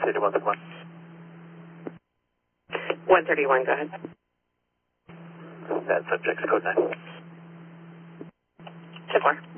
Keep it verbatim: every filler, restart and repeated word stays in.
City one thirty-one. one thirty-one, go ahead. That subject's code nine. ten four.